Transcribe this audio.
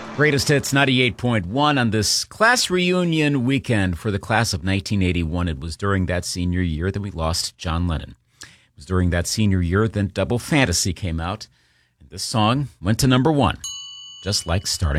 Greatest Hits 98.1 on this class reunion weekend for the class of 1981. It was during that senior year that we lost John Lennon. It was during that senior year that Double Fantasy came out. And this song went to number one, just like starting